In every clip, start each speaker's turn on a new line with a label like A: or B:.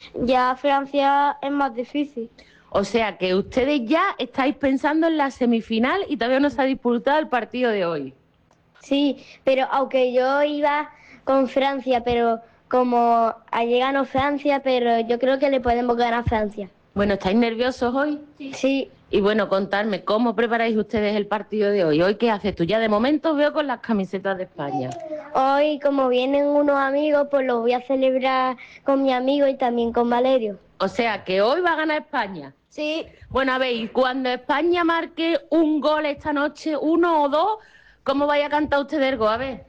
A: Ya Francia es más difícil.
B: O sea que ustedes ya estáis pensando en la semifinal y todavía no se ha disputado el partido de hoy.
A: Sí, pero aunque yo iba con Francia, pero como allí ganó Francia, pero yo creo que le podemos ganar a Francia.
B: Bueno, ¿estáis nerviosos hoy?
A: Sí,
B: Y bueno, contadme, ¿cómo preparáis ustedes el partido de hoy? ¿Hoy qué haces tú? Ya de momento veo con las camisetas de España.
A: hoy como vienen unos amigos, pues lo voy a celebrar con mi amigo y también con Valerio.
B: O sea que hoy va a ganar España.
A: Sí,
B: Bueno, a ver, y cuando España marque un gol esta noche, uno o dos, ¿cómo vaya a cantar usted el gol? A ver.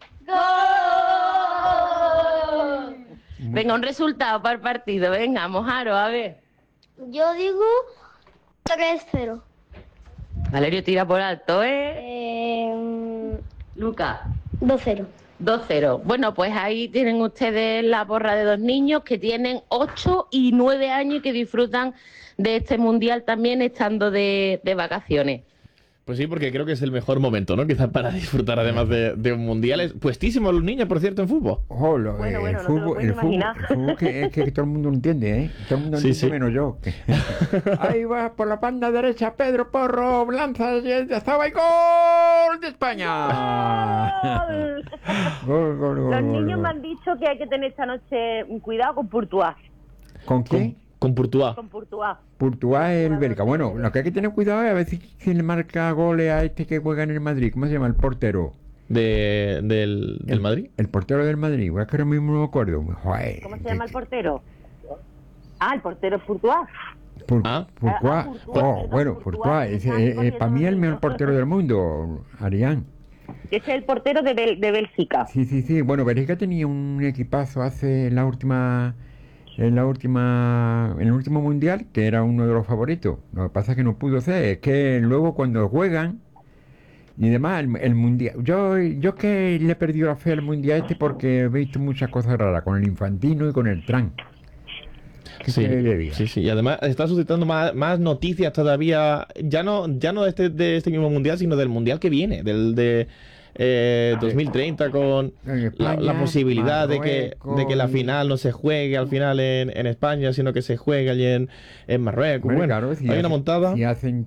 A: ¡gol!
B: Venga, un resultado para el partido. Venga, Mojaro, a ver.
A: Yo digo 3-0.
B: Valerio tira por alto, ¿eh?
A: Eh,
B: Lucas.
A: 2-0.
B: 2-0. Bueno, pues ahí tienen ustedes la porra de dos niños que tienen 8 y 9 años y que disfrutan de este mundial también estando de vacaciones.
C: Pues sí, porque creo que es el mejor momento, ¿no? Quizás para disfrutar además de un mundial. Es puestísimos los niños, por cierto, en fútbol.
D: Bueno,
E: Bueno,
D: el
E: no te lo
D: fútbol,
E: puedes imaginar.
D: el fútbol es que todo el mundo lo entiende, ¿eh? Todo el mundo
C: Sí,
D: entiende
C: sí.
D: menos yo. Ahí va por la banda derecha Pedro Porro, lanza, estaba y gol de España. Gol, gol, gol,
E: Los
D: gol,
E: niños
D: gol.
E: me han dicho que hay que tener esta noche cuidado con Courtois.
D: ¿Con qué?
C: Con Courtois.
E: Con Courtois.
D: Courtois el belga. Bueno, lo que hay que tener cuidado es a ver si le marca goles a este que juega en el Madrid. ¿Cómo se llama? El portero.
C: Del Madrid.
D: El portero del Madrid. Es que ahora mismo no me acuerdo. Joder,
E: ¿Cómo se llama el portero? Ah, el portero es Courtois.
D: Courtois.
E: Courtois.
D: Bueno, Courtois. Para mí es el mejor portero del mundo, Arián.
E: Ese es el portero de Bélgica.
D: Sí, sí, sí. Bueno, Bélgica tenía un equipazo hace en el último mundial, que era uno de los favoritos. Lo que pasa es que no pudo ser. Es que luego cuando juegan y demás, el mundial. Yo que le he perdido la fe al mundial este porque he visto muchas cosas raras con el Infantino y con el Trump.
C: Sí, sí, sí. Y además está suscitando más noticias todavía, ya no de este mismo mundial, sino del mundial que viene, del de 2030, con
D: En España,
C: la posibilidad de que la
D: Marruecos.
C: final no se juegue al final en España, sino que se juegue allí en Marruecos.
D: Bueno,
C: Bueno,
D: claro,
C: hay una montada.
D: Si hacen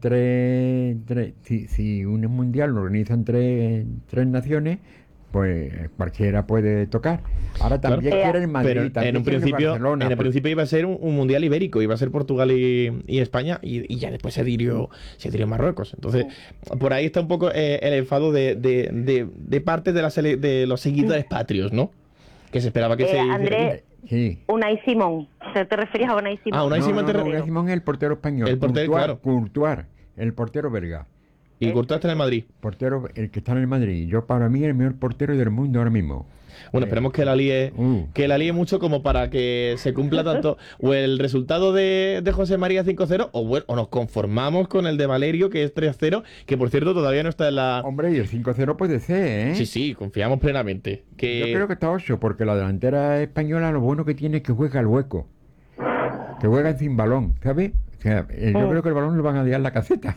D: si un mundial lo organizan tres naciones, pues cualquiera puede tocar. Ahora
C: Claro.
D: también quiere el Madrid,
C: Pero
D: también
C: en un
D: quiere el
C: principio,
D: Barcelona.
C: en el principio iba a ser un mundial ibérico, iba a ser Portugal y España, y ya después se dirió Marruecos. Entonces, por ahí está un poco el enfado de parte de los seguidores patrios, ¿no? Que se esperaba que se
E: Andrés,
D: Sí.
E: Unai Simón. ¿Te referías a Unai Simón?
C: Ah, Unai Simón te
D: Unai Simón es el portero español.
C: El portero, claro.
D: Courtois, el portero belga.
C: Y Courtois está en el Madrid.
D: Portero, el que está en el Madrid. Yo, para mí, el mejor portero del mundo ahora mismo.
C: Bueno, esperemos que la líe mucho como para que se cumpla tanto o el resultado de José María 5-0 o nos conformamos con el de Valerio, que es 3-0, que por cierto todavía no está en la...
D: Hombre, y el 5-0 puede ser, ¿eh?
C: Sí, sí, confiamos plenamente.
D: Yo creo que está 8, porque la delantera española lo bueno que tiene es que juega al hueco. Que juegan sin balón, ¿sabes? O sea, yo creo que el balón lo van a liar la caseta.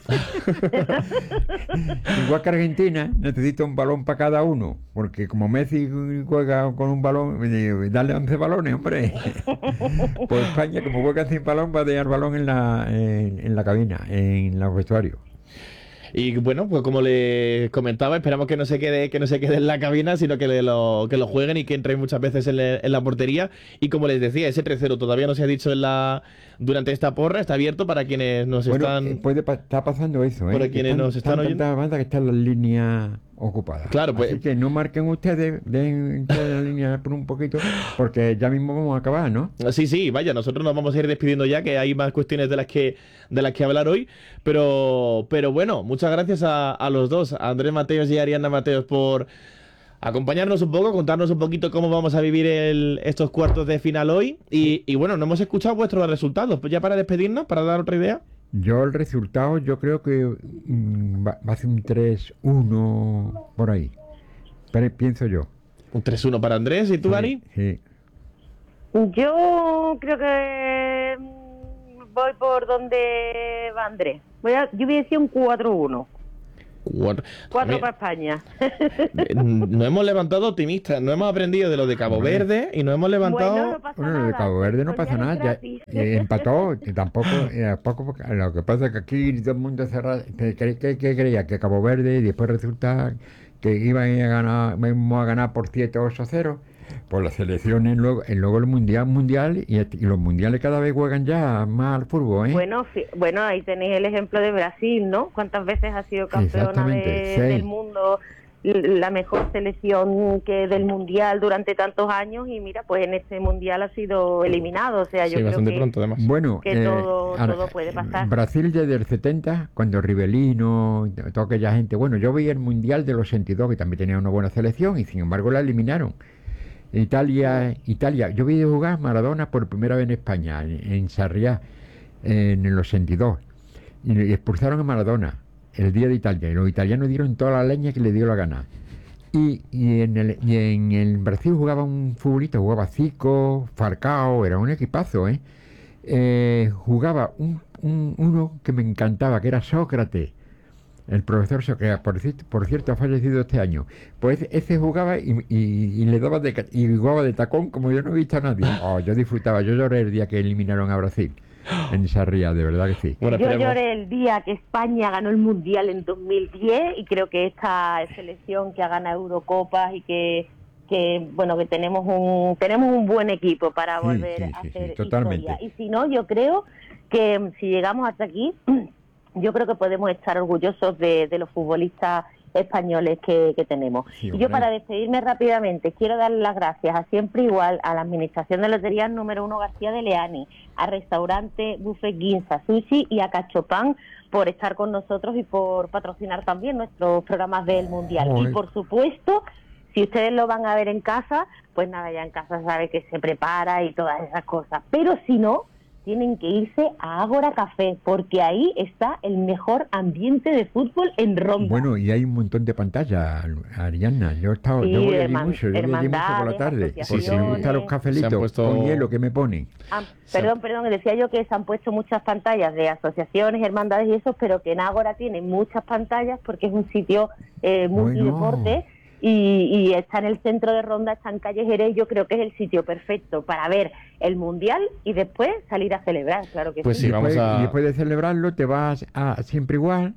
D: Igual que Argentina necesita un balón para cada uno, porque como Messi juega con un balón, dale 11 balones, hombre. Pues España, como juega sin balón, va a dejar balón en la cabina, en los vestuarios.
C: Y bueno, pues como les comentaba, esperamos que no se quede en la cabina, sino que lo jueguen y que entren muchas veces en la portería. Y como les decía, ese 3-0 todavía no se ha dicho durante esta porra, está abierto para quienes nos están...
D: Está pasando eso, ¿eh?
C: Para quienes nos están oyendo.
D: Tantas bandas que están las líneas ocupadas.
C: Claro, pues...
D: Así que no marquen ustedes, den la línea por un poquito, porque ya mismo vamos a acabar, ¿no?
C: Sí, sí, vaya, nosotros nos vamos a ir despidiendo ya, que hay más cuestiones de las que hablar hoy, pero bueno, muchas gracias a los dos, a Andrés Mateos y a Arianna Mateos, por acompañarnos un poco, contarnos un poquito cómo vamos a vivir estos cuartos de final hoy, y bueno, no hemos escuchado vuestros resultados, pues ya para despedirnos, para dar otra idea.
D: Yo el resultado, yo creo que va a ser un 3-1 por ahí, pero pienso yo.
C: Un 3-1 para Andrés, ¿y tú, Ari?
D: Sí.
E: Yo creo que voy por donde va Andrés. Yo voy a decir un 4-1.
C: 4
E: 4 para España.
C: Nos hemos levantado optimistas, no hemos aprendido de lo de Cabo Verde y nos hemos levantado...
E: Bueno, no pasa
D: Bueno,
E: nada.
D: de Cabo Verde no
E: el
D: pasa
E: mundial
D: nada,
E: es gratis.
D: empató, y tampoco, lo que pasa es que aquí todo el mundo cerrado, que creía que Cabo Verde y después resulta que íbamos a ganar por 7-8-0, por las selecciones, luego el mundial y los mundiales cada vez juegan ya más al fútbol, ¿eh?
E: Bueno, ahí tenéis el ejemplo de Brasil, ¿no? ¿Cuántas veces ha sido campeona
D: Exactamente, sí.
E: del mundo, la mejor selección que del mundial durante tantos años? Y mira, pues en este mundial ha sido eliminado, o sea, yo
C: Sí,
E: creo
C: bastante
E: que...
C: pronto además.
D: Bueno,
E: que todo puede pasar.
D: Brasil desde el 70, cuando Rivelino, toda aquella gente, bueno, yo vi el mundial del 82, que también tenía una buena selección, y sin embargo la eliminaron. Italia, yo vi jugar Maradona por primera vez en España, en Sarriá, en el 82, y expulsaron a Maradona el día de Italia, y los italianos dieron toda la leña que le dio la gana. Y en el Brasil jugaba un futbolista, jugaba Zico, Falcao, era un equipazo, jugaba uno que me encantaba, que era Sócrates, el profesor Sócrates, por cierto ha fallecido este año. Pues ese jugaba y le daba y jugaba de tacón como yo no he visto a nadie. Yo disfrutaba, yo lloré el día que eliminaron a Brasil en Sarriá, de verdad que sí.
C: Bueno,
E: Yo
C: esperemos.
E: lloré el día que España ganó el Mundial en 2010 y creo que esta selección que ha ganado Eurocopas y que bueno, que tenemos un buen equipo para
D: Sí,
E: volver
D: sí,
E: a
D: sí,
E: hacer
D: sí, totalmente.
E: historia. Y si no, yo creo que si llegamos hasta aquí, yo creo que podemos estar orgullosos de los futbolistas españoles que tenemos.
D: Sí,
E: Y yo,
D: hombre.
E: para despedirme rápidamente, quiero darle las gracias a Siempre Igual, a la Administración de Loterías número 1 García de Leani, a Restaurante Buffet Guinza Sushi y a Cachopán por estar con nosotros y por patrocinar también nuestros programas del Mundial.
D: Joder.
E: Y por supuesto, si ustedes lo van a ver en casa, pues nada, ya en casa sabe que se prepara y todas esas cosas. Pero si no, tienen que irse a Ágora Café, porque ahí está el mejor ambiente de fútbol en Ronda.
D: Bueno, y hay un montón de pantallas, Ariadna. Yo
E: Sí,
D: voy allí mucho, yo voy allí mucho por la
E: hermandades,
D: tarde. Porque me
E: asociaciones.
D: gustan los
C: Se
D: cafelitos
C: han puesto-
D: con hielo que me ponen.
E: Perdón, decía yo que se han puesto muchas pantallas de asociaciones, hermandades y eso, pero que en Ágora tiene muchas pantallas porque es un sitio multideporte. Y está en el centro de Ronda, está en Calle Jerez. Yo creo que es el sitio perfecto para ver el Mundial y después salir a celebrar, claro que
C: Pues
E: sí.
C: sí, vamos a-
D: Y después de celebrarlo te vas a Siempre Igual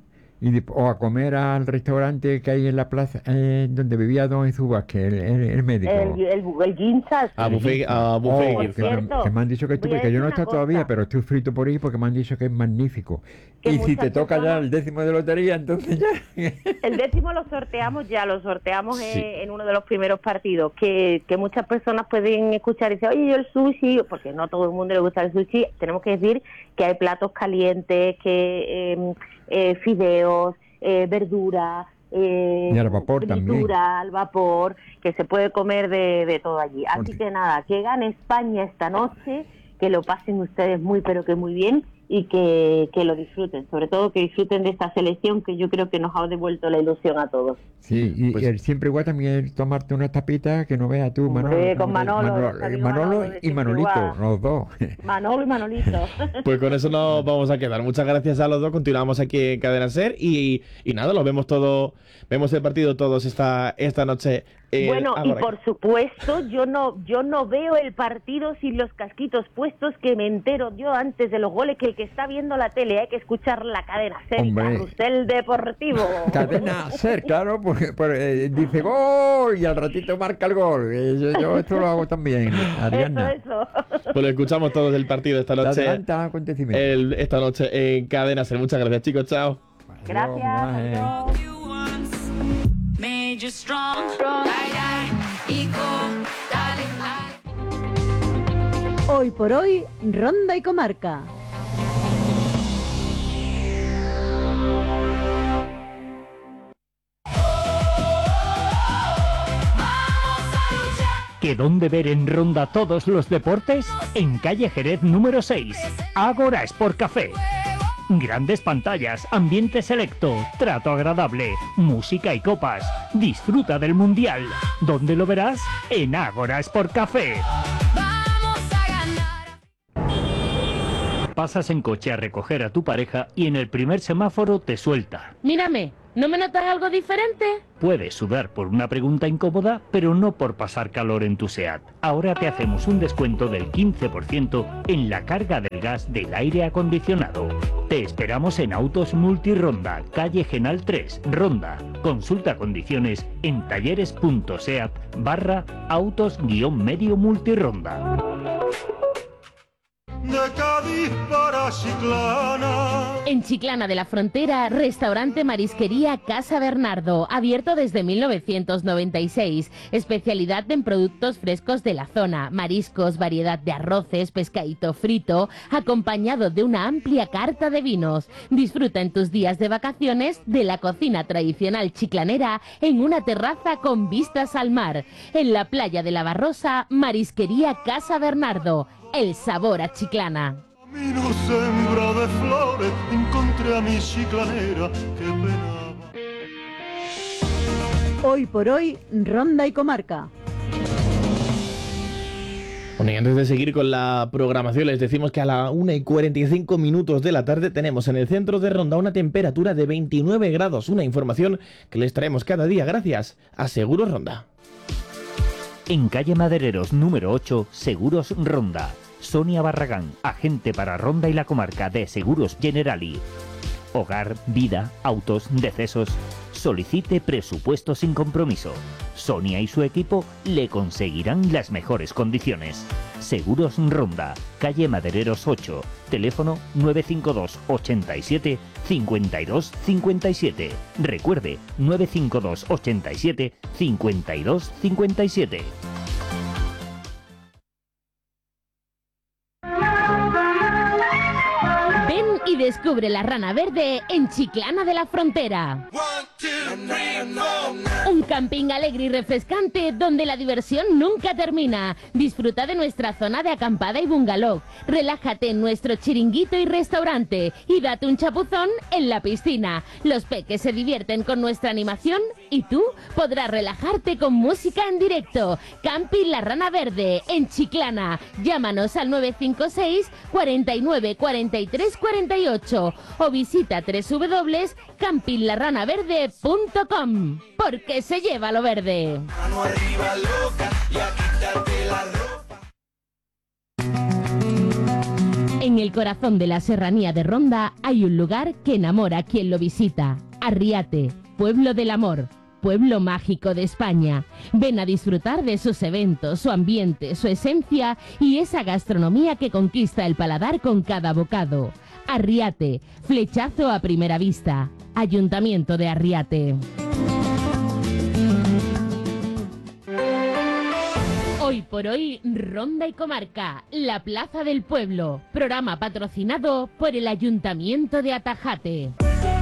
D: o a comer al restaurante que hay en la plaza donde vivía Don Jesús Vázquez, el médico.
E: El Guinza.
C: A Buffet, a Buffet
E: por
C: Guinza.
E: cierto,
D: que me han dicho que
E: voy a
D: estuve, que yo no he
E: decir
D: estado
E: una
D: todavía,
E: cosa.
D: pero estoy frito por ahí porque me han dicho que es magnífico.
E: Que
D: Y si
E: muchas
D: te toca ya
E: personas-
D: el 10º de lotería, entonces ya...
E: El 10º lo sorteamos
C: Sí.
E: en uno de los primeros partidos, que muchas personas pueden escuchar y decir, oye, yo el sushi, porque no a todo el mundo le gusta el sushi. Tenemos que decir que hay platos calientes, que fideos, verdura,
D: Y al vapor también.
E: fritura, al vapor, que se puede comer de todo allí. Así
D: Porque-
E: que nada, que gane España esta noche, que lo pasen ustedes muy pero que muy bien y que lo disfruten, sobre todo que disfruten de esta selección que yo creo que nos ha devuelto la ilusión a todos.
D: Sí, y
C: Pues-
D: el Siempre Igual también tomarte unas tapitas que no veas tú,
E: Hombre,
D: Manolo.
E: con Manolo,
D: Manolo
E: amigo Manolo de
D: y
E: Siempre
D: Manolito,
E: Igual.
D: los dos.
E: Manolo y Manolito.
C: Pues con eso nos vamos a quedar. Muchas gracias a los dos. Continuamos aquí en Cadena Ser y nada, lo vemos todo. Vemos el partido todos esta noche.
E: Bueno, y
C: Ágora.
E: por supuesto, yo no veo el partido sin los casquitos puestos, que me entero yo antes de los goles, que el que está viendo la tele hay que escuchar la cadena Ser,
D: Hombre.
E: Carrusel Deportivo.
D: Cadena Ser, claro, porque dice gol y al ratito marca el gol. Yo esto lo hago también, Ariadna.
E: Eso.
C: Pues lo escuchamos todos del partido esta
D: Te
C: noche.
D: adelanta acontecimientos.
C: Esta noche en Cadena Ser. Muchas gracias, chicos. Chao.
E: Gracias.
D: Adiós,
E: adiós.
F: You once made you strong. Die, die, ego, darling,
G: Hoy por hoy, Ronda y Comarca.
H: ¿Que dónde ver en Ronda todos los deportes? En calle Jerez número 6, Ágora Sport Café. Grandes pantallas, ambiente selecto, trato agradable, música y copas. Disfruta del Mundial. ¿Dónde lo verás? En Ágora Sport Café.
F: vamos a ganar.
H: pasas en coche a recoger a tu pareja y en el primer semáforo te suelta.
B: Mírame, ¿no me notas algo diferente?
H: Puedes sudar por una pregunta incómoda, pero no por pasar calor en tu SEAT. Ahora te hacemos un descuento del 15% en la carga del gas del aire acondicionado. Te esperamos en Autos Multironda, calle Genal 3, Ronda. Consulta condiciones en talleres.seat/autos-medio multironda.
I: De Cádiz para Chiclana.
B: En Chiclana de la Frontera, restaurante Marisquería Casa Bernardo, abierto desde 1996. Especialidad en productos frescos de la zona, mariscos, variedad de arroces, pescadito frito, acompañado de una amplia carta de vinos. Disfruta en tus días de vacaciones de la cocina tradicional chiclanera en una terraza con vistas al mar. En la playa de la Barrosa, Marisquería Casa Bernardo. El sabor a Chiclana.
I: Camino sembra de flores, encontré a mi chiclanera que penaba.
G: Hoy por hoy, Ronda y Comarca.
C: Bueno, y antes de seguir con la programación, les decimos que a la 1:45 de la tarde tenemos en el centro de Ronda una temperatura de 29 grados. Una información que les traemos cada día gracias a Seguros Ronda.
H: En calle Madereros número 8, Seguros Ronda. Sonia Barragán, agente para Ronda y la comarca de Seguros Generali. Hogar, vida, autos, decesos. Solicite presupuesto sin compromiso. Sonia y su equipo le conseguirán las mejores condiciones. Seguros Ronda, calle Madereros 8, teléfono 952 87 52 57. Recuerde, 952 87 52 57.
B: Ven y descubre la Rana Verde en Chiclana de la Frontera. Un camping alegre y refrescante donde la diversión nunca termina. Disfruta de nuestra zona de acampada y bungalow. Relájate en nuestro chiringuito y restaurante y date un chapuzón en la piscina. Los peques se divierten con nuestra animación y tú podrás relajarte con música en directo. Camping La Rana Verde en Chiclana. Llámanos al 956 49 43 48 o visita www.campinglarranaverde.com porque se lleva lo verde.
I: Mano arriba loca y a quitarte la ropa.
B: En el corazón de la serranía de Ronda hay un lugar que enamora a quien lo visita. Arriate, pueblo del amor, pueblo mágico de España. Ven a disfrutar de sus eventos, su ambiente, su esencia y esa gastronomía que conquista el paladar con cada bocado. Arriate, flechazo a primera vista. Ayuntamiento de Arriate. Hoy por hoy, Ronda y Comarca, la Plaza del Pueblo. Programa patrocinado por el Ayuntamiento de Atajate.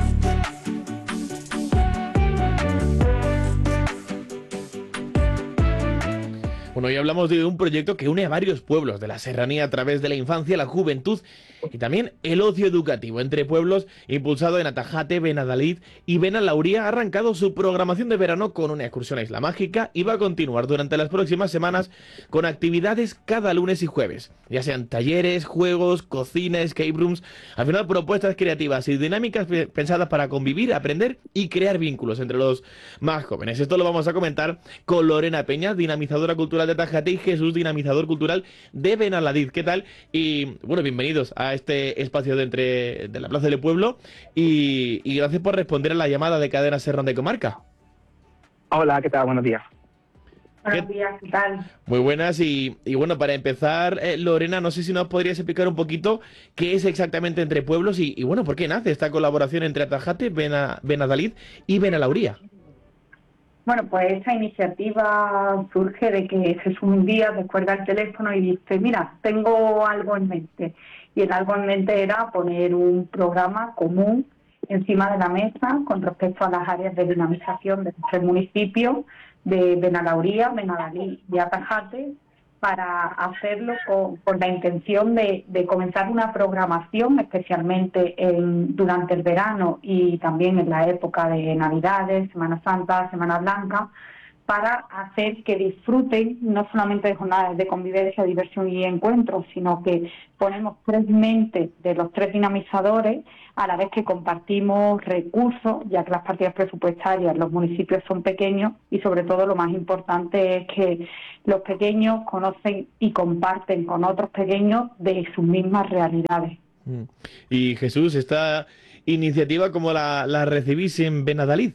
C: Bueno, hoy hablamos de un proyecto que une a varios pueblos de la serranía a través de la infancia, la juventud y también el ocio educativo entre pueblos, impulsado en Atajate, Benadalid y Benalauría. Ha arrancado su programación de verano con una excursión a Isla Mágica y va a continuar durante las próximas semanas con actividades cada lunes y jueves, ya sean talleres, juegos, cocina, escape rooms, al final propuestas creativas y dinámicas pensadas para convivir, aprender y crear vínculos entre los más jóvenes. Esto lo vamos a comentar con Lorena Peña, dinamizadora cultural de Atajate, y Jesús, dinamizador cultural de Benalauría. ¿Qué tal? Y bueno, bienvenidos a este espacio de la Plaza del Pueblo y gracias por responder a la llamada de Cadena Ser Ronda y Comarca.
J: Hola, ¿qué tal? Buenos días.
E: Buenos días, ¿qué tal?
C: Muy buenas y bueno, para empezar, Lorena, no sé si nos podrías explicar un poquito qué es exactamente Entre Pueblos y bueno, ¿por qué nace esta colaboración entre Atajate, Benadalid y Benalauría?
K: Bueno, pues esta iniciativa surge de que Jesús un día descuelga el teléfono y dice, mira, tengo algo en mente. Y el algo en mente era poner un programa común encima de la mesa con respecto a las áreas de dinamización de los tres municipios de Benalauría, Benadalid y Atajate, para hacerlo con la intención de comenzar una programación, especialmente durante el verano y también en la época de Navidades, Semana Santa, Semana Blanca, para hacer que disfruten no solamente de jornadas de convivencia, diversión y encuentros, sino que ponemos 3 mentes de los 3 dinamizadores a la vez que compartimos recursos, ya que las partidas presupuestarias en los municipios son pequeños y sobre todo lo más importante es que los pequeños conocen y comparten con otros pequeños de sus mismas realidades.
C: Y Jesús, esta iniciativa, ¿cómo la recibís en Benadalid?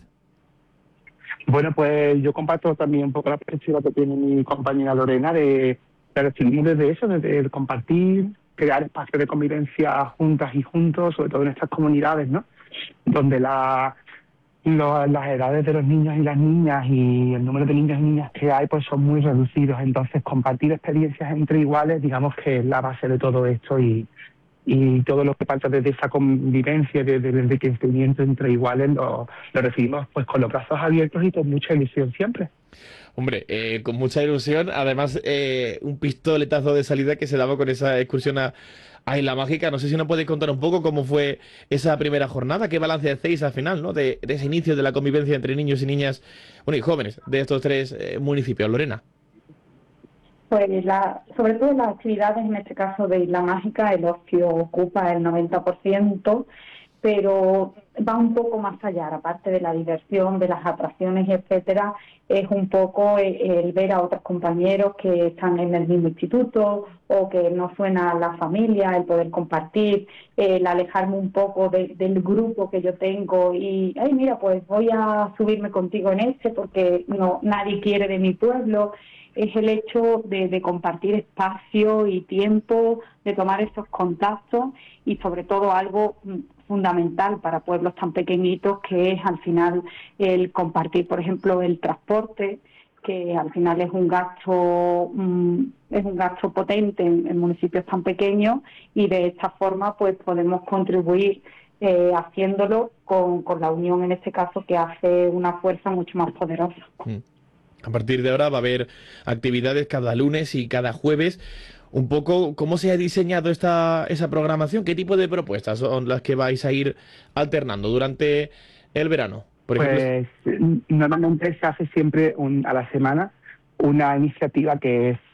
J: Bueno, pues yo comparto también un poco la perspectiva que tiene mi compañera Lorena de recibirnos desde eso, desde el compartir, crear espacios de convivencia juntas y juntos, sobre todo en estas comunidades, ¿no? Donde las edades de los niños y las niñas y el número de niños y niñas que hay pues son muy reducidos. Entonces, compartir experiencias entre iguales, digamos que es la base de todo esto y todo lo que parte desde esa convivencia, desde el enriquecimiento entre iguales, lo recibimos pues con los brazos abiertos y con mucha ilusión siempre.
C: Hombre, con mucha ilusión, además un pistoletazo de salida que se daba con esa excursión a Isla Mágica. No sé si nos podéis contar un poco cómo fue esa primera jornada, qué balance hacéis al final, ¿no? De ese inicio de la convivencia entre niños y niñas, bueno, y jóvenes de estos 3 municipios. Lorena.
K: Pues sobre todo las actividades, en este caso de Isla Mágica, el ocio ocupa el 90%, pero va un poco más allá, aparte de la diversión, de las atracciones, etcétera, es un poco el ver a otros compañeros que están en el mismo instituto o que no suena la familia, el poder compartir, el alejarme un poco del grupo que yo tengo y, ay, mira, pues voy a subirme contigo en porque nadie quiere de mi pueblo. Es el hecho de compartir espacio y tiempo, de tomar esos contactos y sobre todo algo fundamental para pueblos tan pequeñitos que es al final el compartir, por ejemplo, el transporte, que al final es un gasto potente en municipios tan pequeños y de esta forma pues podemos contribuir haciéndolo con la unión en este caso que hace una fuerza mucho más poderosa.
C: A partir de ahora va a haber actividades cada lunes y cada jueves. Un poco, ¿cómo se ha diseñado esa programación? ¿Qué tipo de propuestas son las que vais a ir alternando durante el verano? Por ejemplo,
J: Normalmente se hace siempre a la semana una iniciativa que es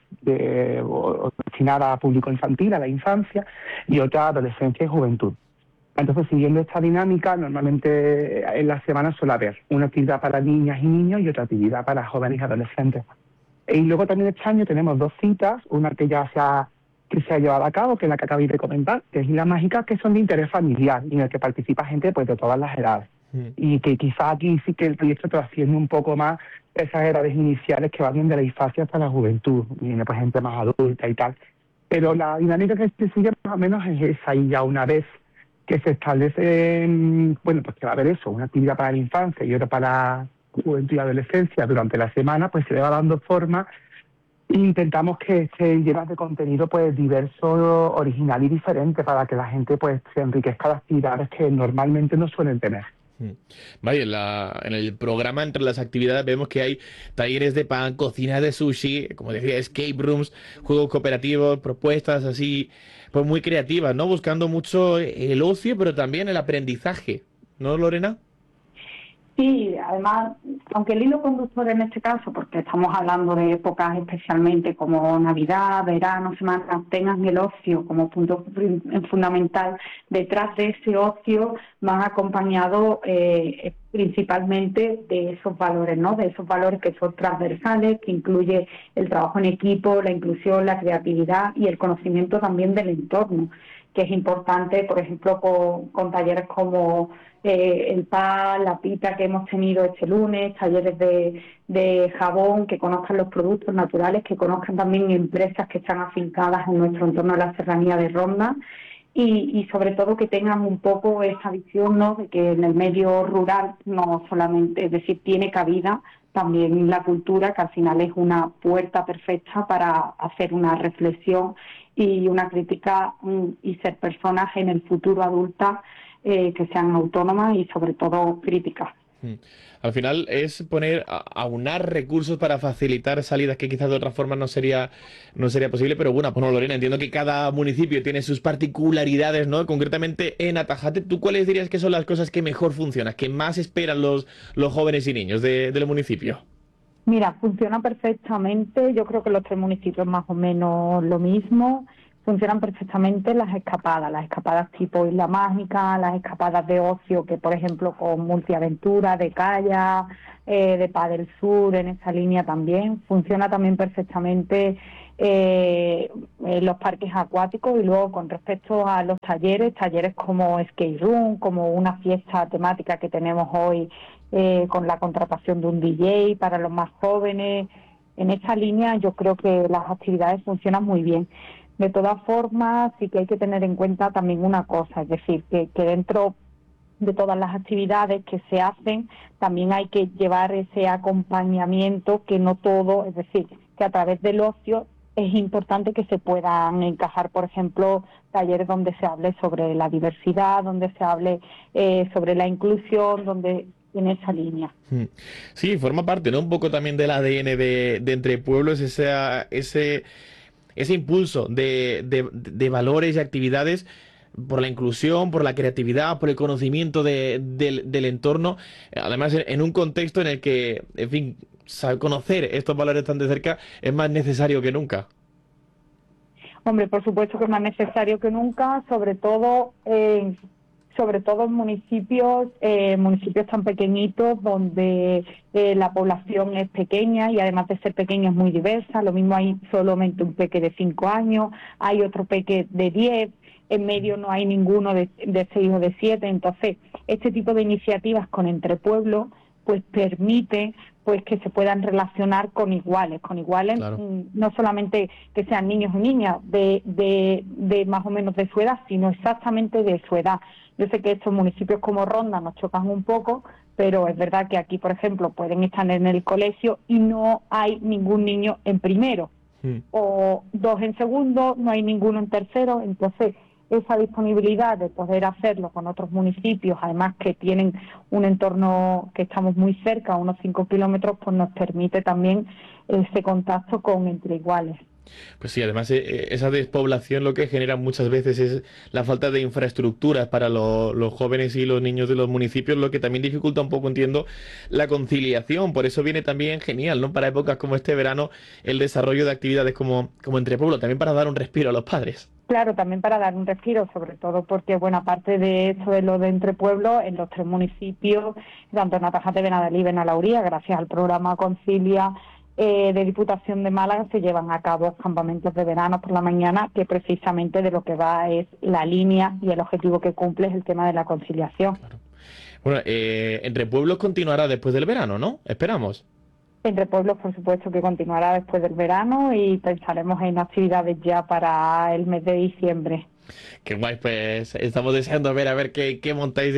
J: destinada a público infantil, a la infancia, y otra a adolescencia y juventud. Entonces, siguiendo esta dinámica, normalmente en la semana suele haber una actividad para niñas y niños y otra actividad para jóvenes y adolescentes. Y luego también este año tenemos 2 citas, una que ya se ha llevado a cabo, que es la que acabáis de comentar, que es Isla Mágica, que son de interés familiar y en el que participa gente pues de todas las edades. Y que quizás aquí sí que el proyecto trasciende un poco más esas edades iniciales que van de la infancia hasta la juventud, viene pues gente más adulta y tal. Pero la dinámica que se sigue más o menos es esa, y ya una vez que se establece, bueno, pues que va a haber eso, una actividad para la infancia y otra para juventud y adolescencia durante la semana, pues se le va dando forma e intentamos que esté llena de contenido pues diverso, original y diferente para que la gente pues se enriquezca de actividades que normalmente no suelen tener.
C: Vale, en el programa, entre las actividades, vemos que hay talleres de pan, cocina de sushi, como decía, escape rooms, juegos cooperativos, propuestas así, pues muy creativas, ¿no? Buscando mucho el ocio, pero también el aprendizaje, ¿no, Lorena?
K: Sí, además, aunque el hilo conductor en este caso, porque estamos hablando de épocas especialmente como Navidad, verano, Semana, tengan el ocio como punto fundamental, detrás de ese ocio van acompañados principalmente de esos valores, ¿no? De esos valores que son transversales, que incluye el trabajo en equipo, la inclusión, la creatividad y el conocimiento también del entorno, que es importante, por ejemplo, con talleres como el pan, la pita que hemos tenido este lunes, talleres de jabón, que conozcan los productos naturales, que conozcan también empresas que están afincadas en nuestro entorno de la serranía de Ronda y sobre todo que tengan un poco esa visión, ¿no?, de que en el medio rural no solamente, es decir, tiene cabida también la cultura, que al final es una puerta perfecta para hacer una reflexión y una crítica y ser personas en el futuro adultas que sean autónomas y sobre todo críticas.
C: Al final es aunar recursos para facilitar salidas que quizás de otra forma no sería posible, pero bueno, Lorena, entiendo que cada municipio tiene sus particularidades, ¿no? Concretamente en Atajate, ¿tú cuáles dirías que son las cosas que mejor funcionan, que más esperan los jóvenes y niños del municipio?
K: Mira, funciona perfectamente. Yo creo que los 3 municipios más o menos lo mismo. Funcionan perfectamente las escapadas tipo Isla Mágica, las escapadas de ocio, que por ejemplo con Multiaventura, de kayak, de Padel Sur, en esa línea también. Funciona también perfectamente los parques acuáticos. Y luego con respecto a los talleres como skate room, como una fiesta temática que tenemos hoy con la contratación de un DJ para los más jóvenes, en esa línea yo creo que las actividades funcionan muy bien. De todas formas, sí que hay que tener en cuenta también una cosa, es decir, que dentro de todas las actividades que se hacen, también hay que llevar ese acompañamiento, que no todo, es decir, que a través del ocio es importante que se puedan encajar, por ejemplo, talleres donde se hable sobre la diversidad, donde se hable sobre la inclusión, donde en esa línea.
C: Sí, forma parte, ¿no? Un poco también del ADN de Entre Pueblos, ese impulso de valores y actividades por la inclusión, por la creatividad, por el conocimiento del entorno, además en un contexto en el que, en fin, conocer estos valores tan de cerca es más necesario que nunca.
K: Hombre, por supuesto que es más necesario que nunca, sobre todo en municipios tan pequeñitos donde la población es pequeña y además de ser pequeña es muy diversa. Lo mismo, hay solamente un peque de 5 años, hay otro peque de 10, en medio no hay ninguno de 6 o de 7. Entonces, este tipo de iniciativas con Entre Pueblos pues permite pues que se puedan relacionar con iguales, claro. No solamente que sean niños o niñas de más o menos de su edad, sino exactamente de su edad. Yo sé que estos municipios como Ronda nos chocan un poco, pero es verdad que aquí, por ejemplo, pueden estar en el colegio y no hay ningún niño en primero, o 2 en segundo, no hay ninguno en tercero. Entonces, esa disponibilidad de poder hacerlo con otros municipios, además que tienen un entorno que estamos muy cerca, unos 5 kilómetros, pues nos permite también ese contacto con entre iguales.
C: Pues sí, además esa despoblación lo que genera muchas veces es la falta de infraestructuras para los jóvenes y los niños de los municipios, lo que también dificulta un poco, entiendo, la conciliación. Por eso viene también genial, ¿no?, para épocas como este verano, el desarrollo de actividades como Entre Pueblos, también para dar un respiro a los padres.
K: Claro, también para dar un respiro, sobre todo porque, bueno, aparte de esto de lo de Entre Pueblos, en los 3 municipios, tanto en Atajate, Benadalí y Benalauría, gracias al programa Concilia de Diputación de Málaga, se llevan a cabo campamentos de verano por la mañana, que precisamente de lo que va es la línea, y el objetivo que cumple es el tema de la conciliación.
C: Claro. Bueno, Entre Pueblos continuará después del verano, ¿no? Esperamos.
K: Entre Pueblos, por supuesto, que continuará después del verano, y pensaremos en actividades ya para el mes de diciembre.
C: Qué guay, pues estamos deseando ver a ver qué montáis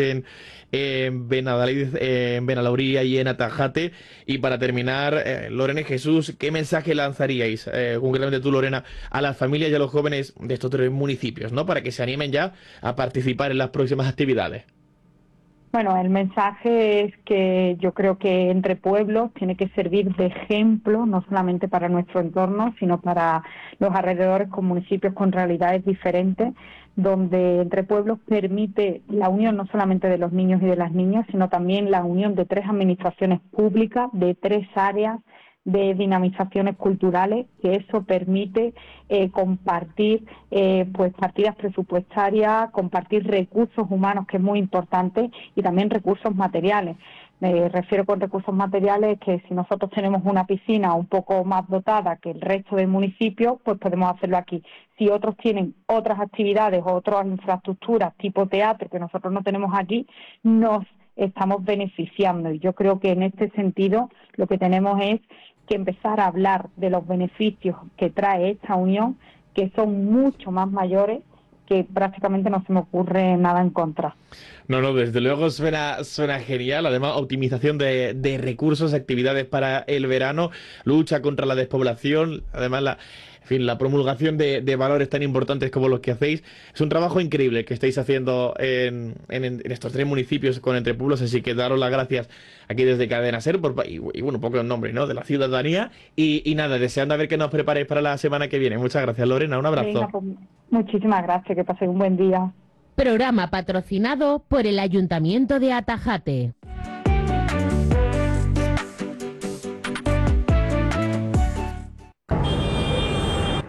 C: en Benadalí, en Benalauría y en Atajate. Y para terminar, Lorena y Jesús, ¿qué mensaje lanzaríais, concretamente tú, Lorena, a las familias y a los jóvenes de estos 3 municipios, ¿no?, para que se animen ya a participar en las próximas actividades?
K: Bueno, el mensaje es que yo creo que Entre Pueblos tiene que servir de ejemplo, no solamente para nuestro entorno, sino para los alrededores, con municipios con realidades diferentes, donde Entre Pueblos permite la unión no solamente de los niños y de las niñas, sino también la unión de 3 administraciones públicas, de 3 áreas de dinamizaciones culturales, que eso permite compartir pues partidas presupuestarias, compartir recursos humanos, que es muy importante, y también recursos materiales. Me refiero con recursos materiales que si nosotros tenemos una piscina un poco más dotada que el resto del municipio, pues podemos hacerlo aquí. Si otros tienen otras actividades o otras infraestructuras tipo teatro que nosotros no tenemos aquí, nos estamos beneficiando. Y yo creo que en este sentido lo que tenemos es que empezar a hablar de los beneficios que trae esta unión, que son mucho más mayores, que prácticamente no se me ocurre nada en contra.
C: No, desde luego suena genial. Además, optimización de recursos, actividades para el verano, lucha contra la despoblación, además la promulgación de valores tan importantes como los que hacéis. Es un trabajo increíble que estáis haciendo en estos 3 municipios con Entre Pueblos, así que daros las gracias aquí desde Cadena SER y bueno, un poco el nombre, ¿no?, de la ciudadanía, y nada, deseando a ver qué nos preparéis para la semana que viene. Muchas gracias, Lorena, un abrazo.
K: Venga, pues, muchísimas gracias, que paséis un buen día.
B: Programa patrocinado por el Ayuntamiento de Atajate.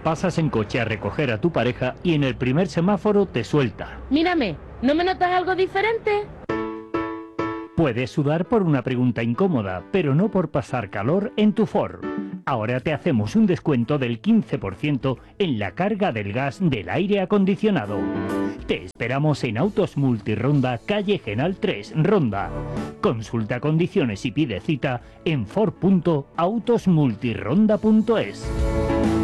H: Pasas en coche a recoger a tu pareja y en el primer semáforo te suelta.
B: Mírame, ¿no me notas algo diferente?
H: Puedes sudar por una pregunta incómoda, pero no por pasar calor en tu Ford. Ahora te hacemos un descuento del 15% en la carga del gas del aire acondicionado. Te esperamos en Autos Multironda, calle Genal 3, Ronda. Consulta condiciones y pide cita en ford.autosmultironda.es.